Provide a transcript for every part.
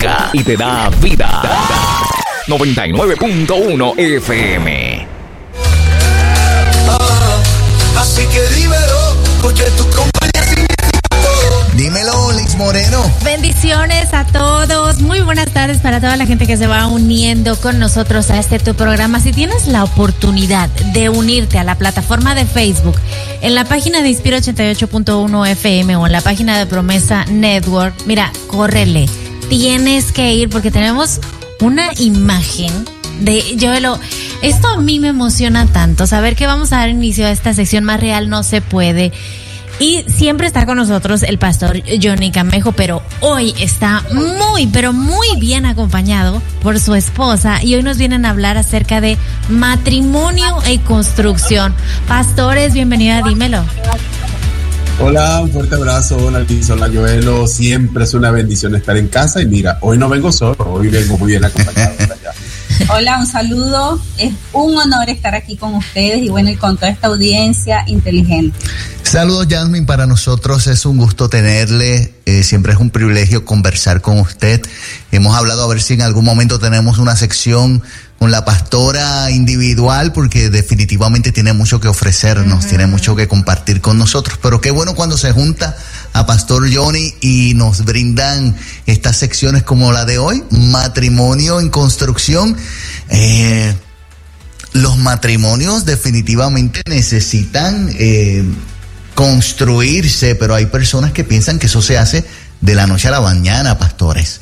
música y te da vida. 99.1 FM. Así que dímelo, porque tu compañía significa todo. Dímelo, Lix Moreno. Bendiciones a todos. Muy buenas tardes para toda la gente que se va uniendo con nosotros a este tu programa. Si tienes la oportunidad de unirte a la plataforma de Facebook, en la página de Inspira 88.1 FM o en la página de Promesa Network, mira, córrele. Tienes que ir porque tenemos una imagen de Joelo. Esto a mí me emociona tanto, saber que vamos a dar inicio a esta sección Más Real No Se Puede. Y siempre está con nosotros el pastor Johnny Camejo, pero hoy está muy, pero muy bien acompañado por su esposa y hoy nos vienen a hablar acerca de matrimonio y construcción. Pastores, bienvenida, dímelo. Hola, un fuerte abrazo. Hola, Liz, hola, Joelo. Siempre es una bendición estar en casa y mira, hoy no vengo solo, hoy vengo muy bien acompañado. Hola, un saludo. Es un honor estar aquí con ustedes y bueno, y con toda esta audiencia inteligente. Saludos, Jasmine, para nosotros es un gusto tenerle, siempre es un privilegio conversar con usted. Hemos hablado a ver si en algún momento tenemos una sección con la pastora individual, porque definitivamente tiene mucho que ofrecernos, tiene mucho que compartir con nosotros, pero qué bueno cuando se junta a Pastor Johnny y nos brindan estas secciones como la de hoy, matrimonio en construcción. Los matrimonios definitivamente necesitan construirse, pero hay personas que piensan que eso se hace de la noche a la mañana, pastores.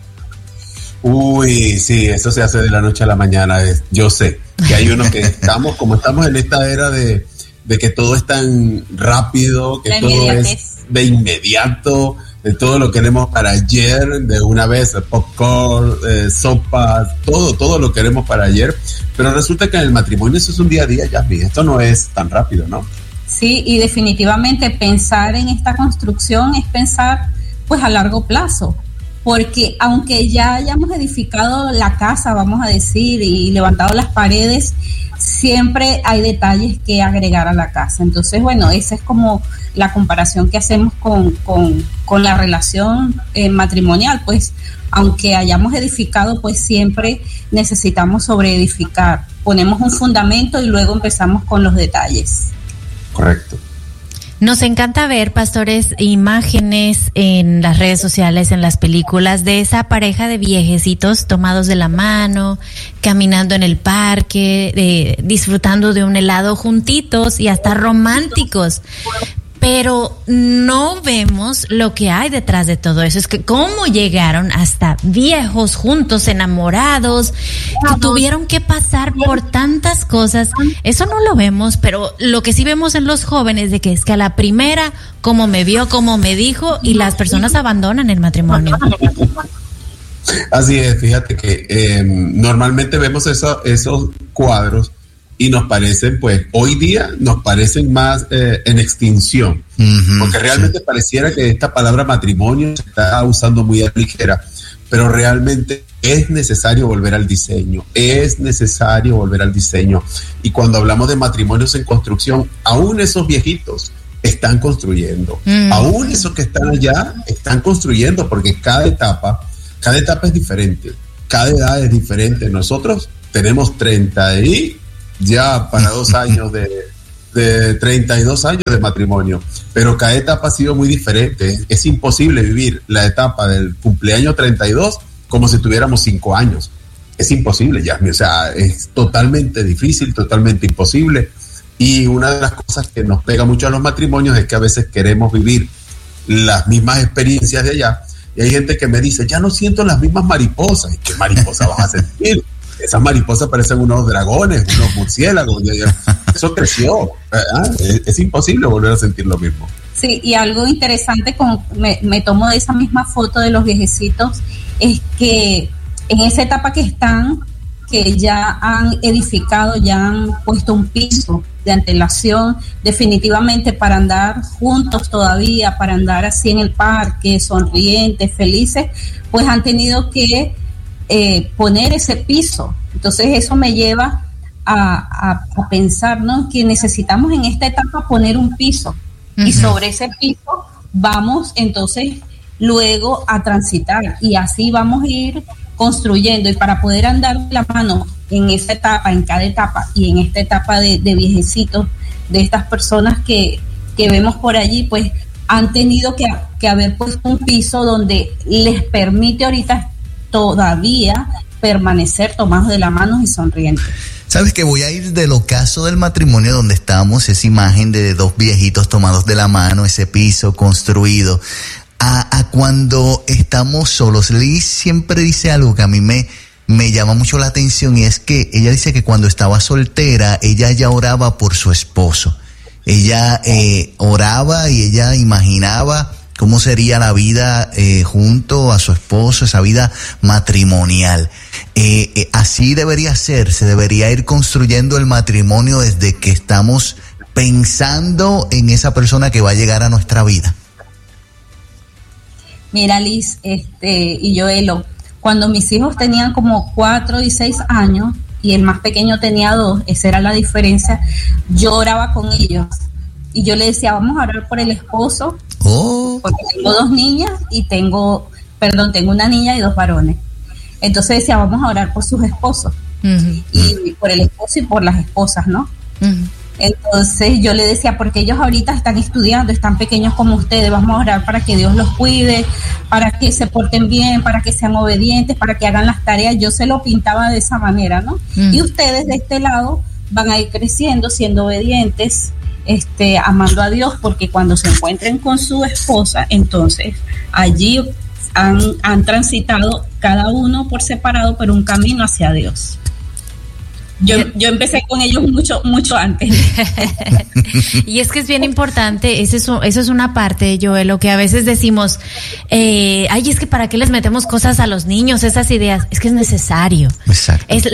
Uy, sí, eso se hace de la noche a la mañana. Yo sé que hay unos que estamos en esta era de que todo es tan rápido, que la todo es de inmediato, de todo lo queremos para ayer, de una vez, popcorn, sopas, todo lo queremos para ayer. Pero resulta que en el matrimonio eso es un día a día, Jasmine. Esto no es tan rápido, ¿no? Sí, y definitivamente pensar en esta construcción es pensar pues a largo plazo, porque aunque ya hayamos edificado la casa, vamos a decir, y levantado las paredes, siempre hay detalles que agregar a la casa. Entonces, bueno, esa es como la comparación que hacemos con la relación matrimonial, pues aunque hayamos edificado, pues siempre necesitamos sobreedificar. Ponemos un fundamento y luego empezamos con los detalles. Correcto. Nos encanta ver, pastores, imágenes en las redes sociales, en las películas, de esa pareja de viejecitos tomados de la mano, caminando en el parque, disfrutando de un helado juntitos y hasta románticos. Pero no vemos lo que hay detrás de todo eso. Es que cómo llegaron hasta viejos juntos, enamorados, que tuvieron que pasar por tantas cosas. Eso no lo vemos, pero lo que sí vemos en los jóvenes de que es que a la primera, como me vio, como me dijo, y las personas abandonan el matrimonio. Así es, fíjate que normalmente vemos esos cuadros y nos parecen, pues, hoy día nos parecen más en extinción, porque realmente pareciera que esta palabra matrimonio se está usando muy a ligera, pero realmente es necesario volver al diseño, y cuando hablamos de matrimonios en construcción, aún esos viejitos están construyendo, aún esos que están allá están construyendo, porque cada etapa es diferente, cada edad es diferente. Nosotros tenemos 30 y ya para 2 años de 32 años de matrimonio, pero cada etapa ha sido muy diferente. Es imposible vivir la etapa del cumpleaños 32 como si tuviéramos 5 años. Es imposible, Yasmi, o sea, es totalmente difícil, totalmente imposible. Y una de las cosas que nos pega mucho a los matrimonios es que a veces queremos vivir las mismas experiencias de allá, y hay gente que me dice, ya no siento las mismas mariposas. ¿Y qué mariposa vas a sentir? Esas mariposas parecen unos dragones, unos murciélagos. Eso creció. Es imposible volver a sentir lo mismo. Sí, y algo interesante, me tomo de esa misma foto de los viejecitos, es que en esa etapa que están, que ya han edificado, ya han puesto un piso de antelación, definitivamente para andar juntos todavía, para andar así en el parque, sonrientes, felices, pues han tenido que poner ese piso. Entonces eso me lleva a pensar, ¿no?, que necesitamos en esta etapa poner un piso, y sobre ese piso vamos entonces luego a transitar, y así vamos a ir construyendo. Y para poder andar de la mano en esta etapa, en cada etapa, y en esta etapa de viejecitos, de estas personas que vemos por allí, pues han tenido que haber puesto un piso donde les permite ahorita todavía permanecer tomados de la mano y sonrientes. Sabes que voy a ir del ocaso del matrimonio donde estamos, esa imagen de dos viejitos tomados de la mano, ese piso construido, a cuando estamos solos. Liz siempre dice algo que a mí me llama mucho la atención, y es que ella dice que cuando estaba soltera, ella ya oraba por su esposo. Ella oraba y ella imaginaba cómo sería la vida junto a su esposo, esa vida matrimonial. Así debería ser, se debería ir construyendo el matrimonio desde que estamos pensando en esa persona que va a llegar a nuestra vida. Mira, Liz, y Joelo, cuando mis hijos tenían como 4 y 6 años, y el más pequeño tenía 2, esa era la diferencia, yo oraba con ellos. Y yo le decía, vamos a orar por el esposo, porque tengo 2 niñas y tengo una niña y 2 varones. Entonces decía, vamos a orar por sus esposos, y por el esposo y por las esposas, ¿no? Entonces yo le decía, porque ellos ahorita están estudiando, están pequeños como ustedes, vamos a orar para que Dios los cuide, para que se porten bien, para que sean obedientes, para que hagan las tareas. Yo se lo pintaba de esa manera, ¿no? Y ustedes de este lado van a ir creciendo, siendo obedientes, amando a Dios, porque cuando se encuentren con su esposa, entonces allí han transitado cada uno por separado, pero un camino hacia Dios. Yo empecé con ellos mucho antes. Y es que es bien importante, eso es una parte, Joel, lo que a veces decimos, es que ¿para qué les metemos cosas a los niños, esas ideas? Es que es necesario. Exacto. Es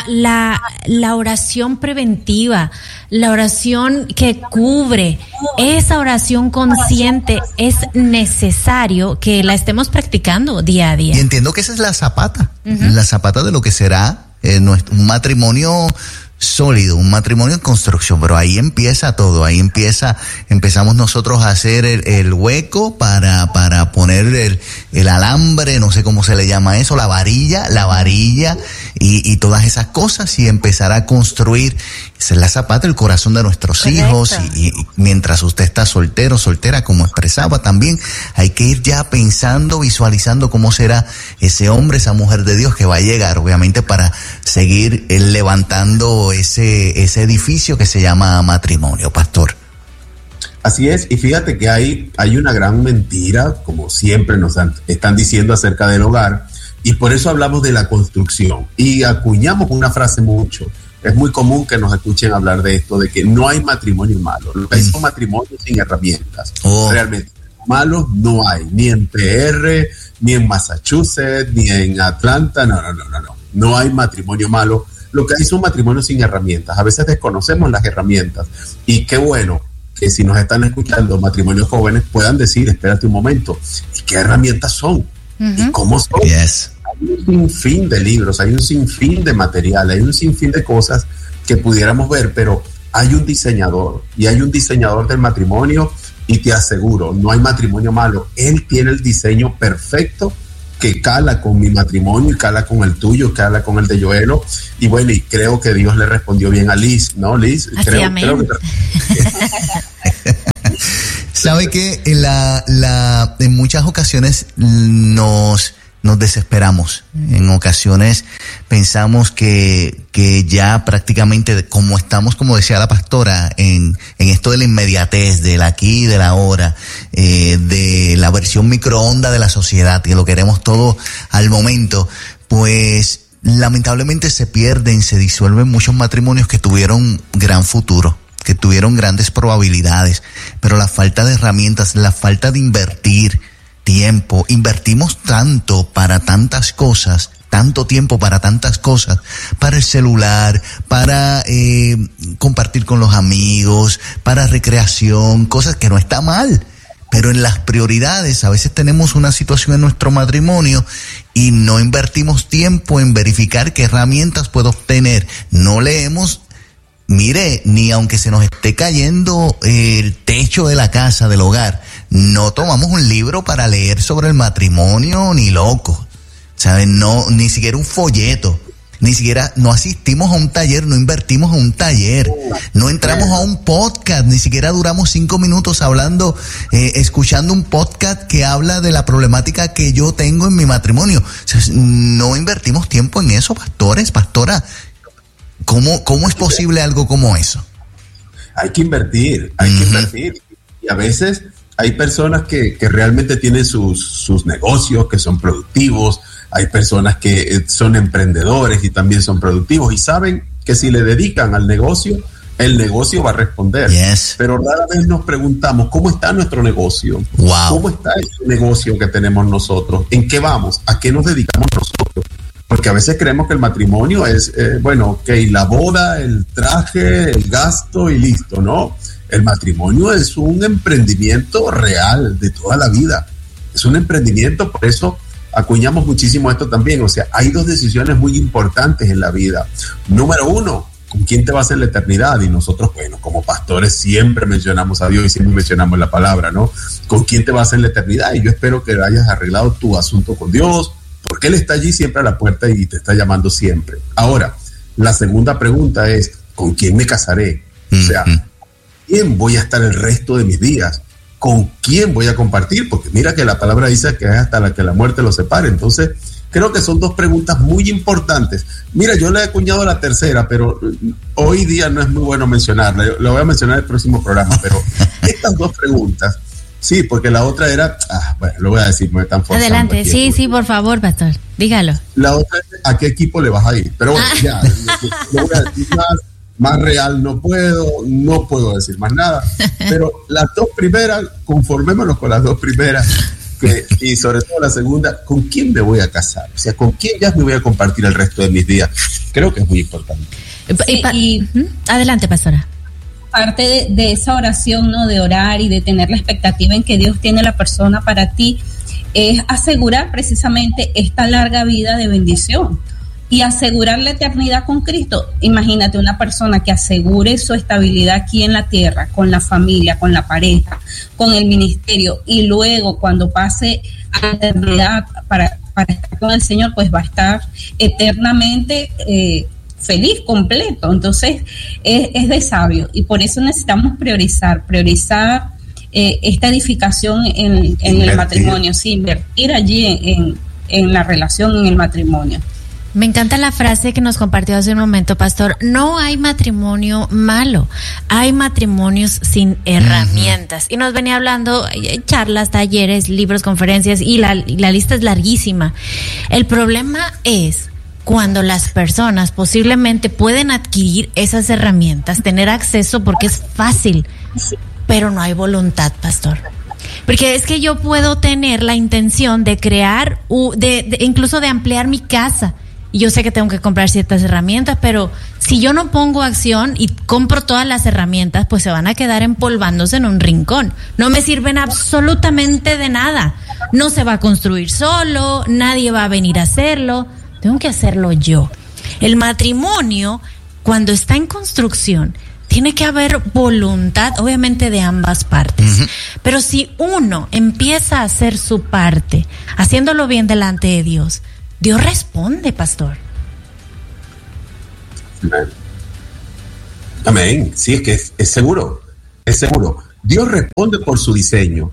la oración preventiva, la oración que cubre, esa oración consciente, es necesario que la estemos practicando día a día. Y entiendo que esa es la zapata de lo que será un matrimonio sólido, un matrimonio en construcción, pero ahí empieza todo, empezamos nosotros a hacer el hueco para poner el alambre, no sé cómo se le llama eso, la varilla y todas esas cosas, y empezar a construir. Esa es la zapata, el corazón de nuestros Correcto. hijos, y mientras usted está soltero, soltera, como expresaba también, hay que ir ya pensando, visualizando cómo será ese hombre, esa mujer de Dios que va a llegar, obviamente, para seguir levantando ese edificio que se llama matrimonio, pastor. Así es, y fíjate que hay una gran mentira, como siempre nos están diciendo acerca del hogar, y por eso hablamos de la construcción, y acuñamos una frase mucho. Es muy común que nos escuchen hablar de esto, de que no hay matrimonio malo, lo que hay son matrimonios sin herramientas. Realmente, malos no hay, ni en PR, ni en Massachusetts, ni en Atlanta, no hay matrimonio malo. Lo que hay son matrimonios sin herramientas. A veces desconocemos las herramientas, y qué bueno que si nos están escuchando matrimonios jóvenes puedan decir, espérate un momento, ¿qué herramientas son? ¿Y cómo son? Yes. Hay un sinfín de libros, hay un sinfín de material, hay un sinfín de cosas que pudiéramos ver, pero hay un diseñador, y hay un diseñador del matrimonio, y te aseguro, no hay matrimonio malo. Él tiene el diseño perfecto que cala con mi matrimonio, y cala con el tuyo, cala con el de Joelo, y bueno, y creo que Dios le respondió bien a Liz, ¿no, Liz? Creo que ¿Sabe que en muchas ocasiones nos desesperamos? En ocasiones pensamos que ya prácticamente, como estamos, como decía la pastora, en esto de la inmediatez, del aquí y del ahora, de la versión microonda de la sociedad, que lo queremos todo al momento, pues lamentablemente se disuelven muchos matrimonios que tuvieron gran futuro, que tuvieron grandes probabilidades, pero la falta de herramientas, la falta de invertir tiempo, invertimos tanto para tantas cosas, tanto tiempo para tantas cosas, para el celular, para compartir con los amigos, para recreación, cosas que no está mal, pero en las prioridades a veces tenemos una situación en nuestro matrimonio y no invertimos tiempo en verificar qué herramientas puedo obtener. No leemos, mire, ni aunque se nos esté cayendo el techo de la casa, del hogar, no tomamos un libro para leer sobre el matrimonio ni loco, ¿saben? No, ni siquiera un folleto. Ni siquiera, no asistimos a un taller, no invertimos en un taller, no entramos a un podcast, ni siquiera duramos 5 minutos hablando, escuchando un podcast que habla de la problemática que yo tengo en mi matrimonio. O sea, no invertimos tiempo en eso, pastora. ¿Cómo es posible algo como eso? Hay que invertir. Y a veces hay personas que realmente tienen sus negocios, que son productivos. Hay personas que son emprendedores y también son productivos y saben que si le dedican al negocio, el negocio va a responder. Yes. Pero rara vez nos preguntamos, ¿cómo está nuestro negocio? Wow. ¿Cómo está el negocio que tenemos nosotros? ¿En qué vamos? ¿A qué nos dedicamos nosotros? Porque a veces creemos que el matrimonio es, la boda, el traje, el gasto y listo, ¿no? El matrimonio es un emprendimiento real de toda la vida. Es un emprendimiento, por eso acuñamos muchísimo esto también. O sea, hay 2 decisiones muy importantes en la vida. Número 1, ¿con quién te vas en la eternidad? Y nosotros, como pastores siempre mencionamos a Dios y siempre mencionamos la palabra, ¿no? ¿Con quién te vas en la eternidad? Y yo espero que hayas arreglado tu asunto con Dios, porque Él está allí siempre a la puerta y te está llamando siempre. Ahora, la segunda pregunta es, ¿con quién me casaré? O sea, ¿con quién voy a estar el resto de mis días? ¿Con quién voy a compartir? Porque mira que la palabra dice que es hasta la que la muerte los separe. Entonces, creo que son 2 preguntas muy importantes. Mira, yo le he acuñado la tercera, pero hoy día no es muy bueno mencionarla. Yo la voy a mencionar en el próximo programa, pero estas 2 preguntas, sí, porque la otra era, lo voy a decir, me están forzando. Adelante, sí, por favor, pastor, dígalo. La otra es, ¿a qué equipo le vas a ir? Pero bueno, ya, lo voy a decir más real no puedo decir más nada, pero las 2 primeras, conformémonos con las 2 primeras, y sobre todo la segunda, ¿con quién me voy a casar? O sea, ¿con quién ya me voy a compartir el resto de mis días? Creo que es muy importante. Adelante, pastora. Parte de esa oración, ¿no? De orar y de tener la expectativa en que Dios tiene la persona para ti, es asegurar precisamente esta larga vida de bendición. Y asegurar la eternidad con Cristo. Imagínate una persona que asegure su estabilidad aquí en la tierra, con la familia, con la pareja, con el ministerio, y luego cuando pase a la eternidad para estar con el Señor, pues va a estar eternamente feliz, completo. Entonces es de sabio, y por eso necesitamos priorizar esta edificación en el matrimonio, sí, invertir allí en la relación, en el matrimonio. Me encanta la frase que nos compartió hace un momento, pastor. No hay matrimonio malo, hay matrimonios sin herramientas. Y nos venía hablando charlas, talleres, libros, conferencias, y la lista es larguísima. El problema es cuando las personas posiblemente pueden adquirir esas herramientas, tener acceso porque es fácil, pero no hay voluntad, pastor. Porque es que yo puedo tener la intención de crear, incluso de ampliar mi casa. Y yo sé que tengo que comprar ciertas herramientas, pero si yo no pongo acción y compro todas las herramientas, pues se van a quedar empolvándose en un rincón. No me sirven absolutamente de nada. No se va a construir solo, nadie va a venir a hacerlo. Tengo que hacerlo yo. El matrimonio, cuando está en construcción, tiene que haber voluntad, obviamente, de ambas partes. Uh-huh. Pero si uno empieza a hacer su parte, haciéndolo bien delante de Dios, Dios responde, pastor. Amén. Sí, es que es seguro. Es seguro. Dios responde por su diseño.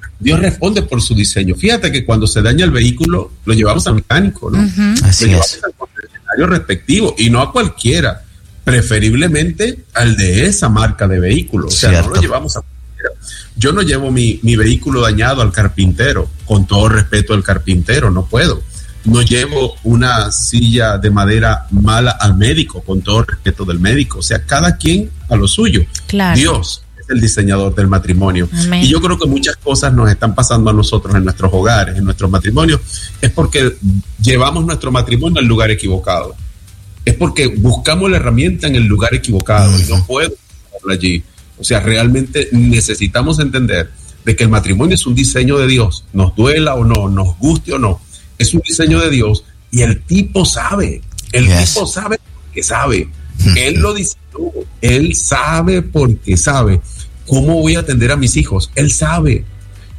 Fíjate que cuando se daña el vehículo, lo llevamos al mecánico, ¿no? Uh-huh. Así lo llevamos al concesionario respectivo, y no a cualquiera. Preferiblemente al de esa marca de vehículo. O sea, cierto. No lo llevamos a cualquiera. Yo no llevo mi vehículo dañado al carpintero, con todo respeto al carpintero, no puedo. No llevo una silla de madera mala al médico, con todo respeto del médico. O sea, cada quien a lo suyo. Claro. Dios es el diseñador del matrimonio. Amén. Y yo creo que muchas cosas nos están pasando a nosotros en nuestros hogares, en nuestros matrimonios, es porque llevamos nuestro matrimonio al lugar equivocado. Es porque buscamos la herramienta en el lugar equivocado. Uh-huh. Y no puedo buscarla allí. O sea, realmente necesitamos entender de que el matrimonio es un diseño de Dios. Nos duela o no, nos guste o no, es un diseño de Dios, y el tipo sabe. El tipo sabe porque sabe. Él lo diseñó. Él sabe porque sabe. ¿Cómo voy a atender a mis hijos? Él sabe.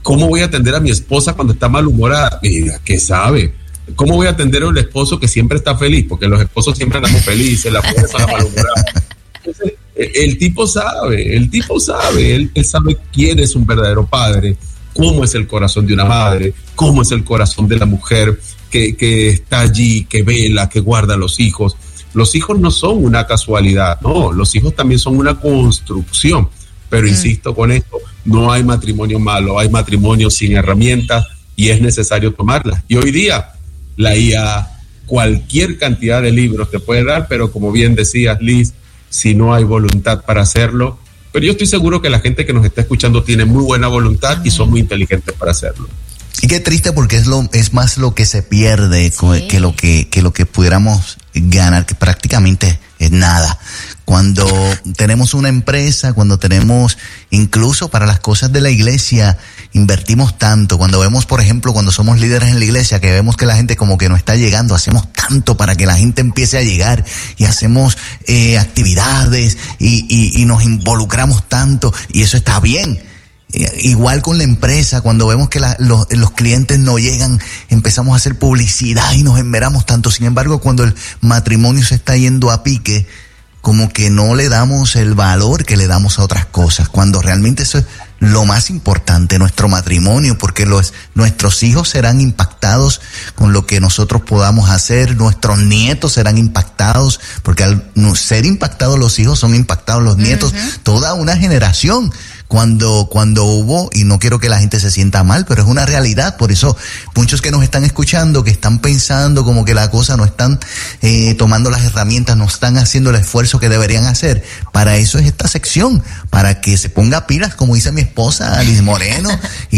¿Cómo voy a atender a mi esposa cuando está malhumorada? Mira, ¿qué sabe? ¿Cómo voy a atender a un esposo que siempre está feliz? Porque los esposos siempre andamos felices, las mujeres son las malhumoradas. Entonces, el tipo sabe, él sabe quién es un verdadero padre, cómo es el corazón de una madre, cómo es el corazón de la mujer que está allí, que vela, que guarda a los hijos. Los hijos no son una casualidad, no, los hijos también son una construcción. Pero insisto con esto, no hay matrimonio malo, hay matrimonio sin herramientas y es necesario tomarlas. Y hoy día la IA, cualquier cantidad de libros te puede dar, pero como bien decías, Liz, si no hay voluntad para hacerlo, pero yo estoy seguro que la gente que nos está escuchando tiene muy buena voluntad y son muy inteligentes para hacerlo. Y qué triste porque es más lo que se pierde que lo que pudiéramos ganar, que prácticamente es nada. Cuando tenemos una empresa, cuando tenemos, incluso para las cosas de la iglesia, invertimos tanto. Cuando vemos, por ejemplo, cuando somos líderes en la iglesia, que vemos que la gente como que no está llegando, hacemos tanto para que la gente empiece a llegar y hacemos actividades y nos involucramos tanto, y eso está bien. Igual con la empresa, cuando vemos que los clientes no llegan, empezamos a hacer publicidad y nos enveramos tanto. Sin embargo, cuando el matrimonio se está yendo a pique, como que no le damos el valor que le damos a otras cosas, cuando realmente eso es lo más importante, nuestro matrimonio, porque nuestros hijos serán impactados con lo que nosotros podamos hacer, nuestros nietos serán impactados, porque al ser impactados los hijos son impactados los nietos, toda una generación. Cuando hubo, y no quiero que la gente se sienta mal, pero es una realidad. Por eso muchos que nos están escuchando, que están pensando como que la cosa no están tomando las herramientas, no están haciendo el esfuerzo que deberían hacer, para eso es esta sección, para que se ponga pilas, como dice mi esposa Liz Moreno,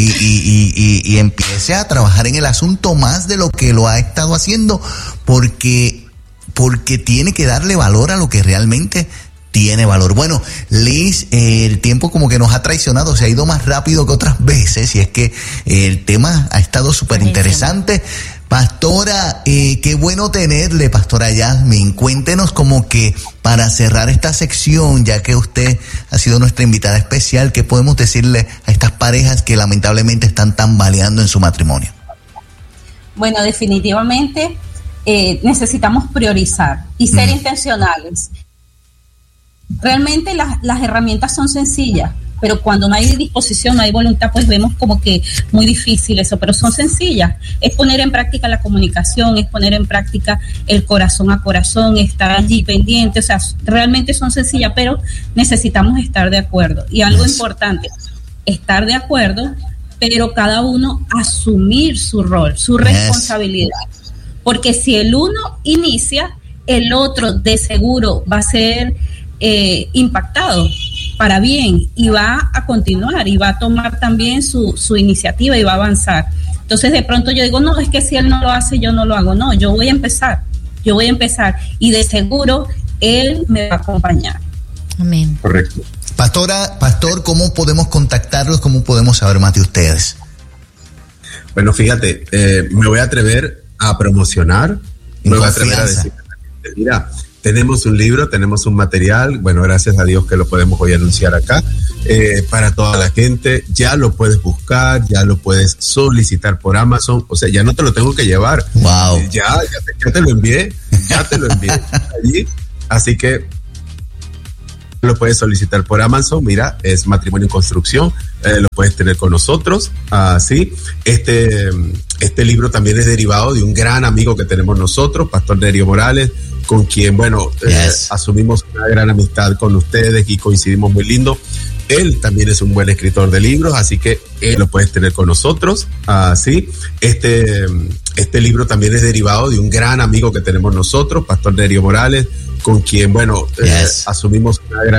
y empiece a trabajar en el asunto más de lo que lo ha estado haciendo, porque tiene que darle valor a lo que realmente tiene valor. Bueno, Liz, el tiempo como que nos ha traicionado, se ha ido más rápido que otras veces, y es que el tema ha estado súper interesante. Pastora, qué bueno tenerle, Pastora Yasmin. Cuéntenos como que para cerrar esta sección, ya que usted ha sido nuestra invitada especial, ¿qué podemos decirle a estas parejas que lamentablemente están tambaleando en su matrimonio? Bueno, definitivamente necesitamos priorizar y ser intencionales. Realmente las herramientas son sencillas, pero cuando no hay disposición, no hay voluntad, pues vemos como que muy difícil eso, pero son sencillas. Es poner en práctica la comunicación, es poner en práctica el corazón a corazón, estar allí pendiente, o sea, realmente son sencillas, pero necesitamos estar de acuerdo. Y algo importante, estar de acuerdo, pero cada uno asumir su rol, su responsabilidad. Porque si el uno inicia, el otro de seguro va a ser impactado para bien y va a continuar y va a tomar también su iniciativa y va a avanzar. Entonces de pronto yo digo, no, es que si él no lo hace, yo no lo hago. No, yo voy a empezar y de seguro él me va a acompañar. Amén. Correcto. Pastor, ¿cómo podemos contactarlos? ¿Cómo podemos saber más de ustedes? Bueno, fíjate, me voy a atrever a promocionar, me voy a atrever a decir, mira, tenemos un libro, tenemos un material, bueno, gracias a Dios que lo podemos hoy anunciar acá, para toda la gente. Ya lo puedes buscar, ya lo puedes solicitar por Amazon, o sea, ya no te lo tengo que llevar. Wow. Ya te lo envié allí, así que lo puedes solicitar por Amazon. Mira, es Matrimonio en Construcción, lo puedes tener con nosotros, así. Este libro también es derivado de un gran amigo que tenemos nosotros, Pastor Nerio Morales, con quien, bueno, asumimos una gran amistad con ustedes y coincidimos muy lindo. Él también es un buen escritor de libros, así que él lo puedes tener con nosotros, así. Este libro también es derivado de un gran amigo que tenemos nosotros, Pastor Nerio Morales, con quien, bueno, asumimos una gran